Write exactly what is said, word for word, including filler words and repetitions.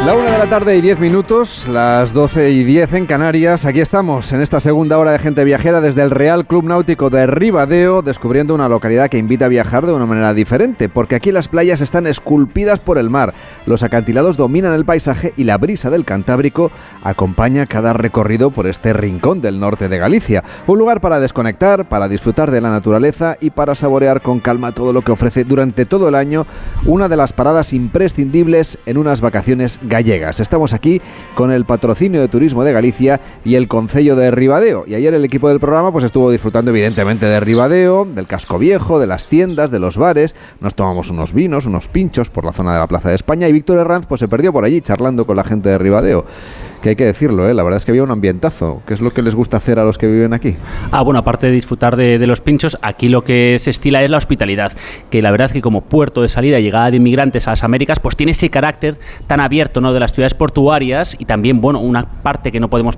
La una de la tarde y diez minutos, las doce y diez en Canarias. Aquí estamos en esta segunda hora de Gente Viajera desde el Real Club Náutico de Ribadeo, descubriendo una localidad que invita a viajar de una manera diferente, porque aquí las playas están esculpidas por el mar, los acantilados dominan el paisaje y la brisa del Cantábrico acompaña cada recorrido por este rincón del norte de Galicia. Un lugar para desconectar, para disfrutar de la naturaleza y para saborear con calma todo lo que ofrece durante todo el año una de las paradas imprescindibles en unas vacaciones gallegas. Estamos aquí con el Patrocinio de Turismo de Galicia y el Concello de Ribadeo. Y ayer el equipo del programa pues estuvo disfrutando evidentemente de Ribadeo, del casco viejo, de las tiendas, de los bares. Nos tomamos unos vinos, unos pinchos por la zona de la Plaza de España y Víctor Herranz pues se perdió por allí charlando con la gente de Ribadeo. Que hay que decirlo, ¿eh? La verdad es que había un ambientazo. ¿Qué es lo que les gusta hacer a los que viven aquí? Ah, bueno, aparte de disfrutar de, de los pinchos, aquí lo que se estila es la hospitalidad, que la verdad es que como puerto de salida y llegada de inmigrantes a las Américas, pues tiene ese carácter tan abierto, ¿no?, de las ciudades portuarias y también, bueno, una parte que no podemos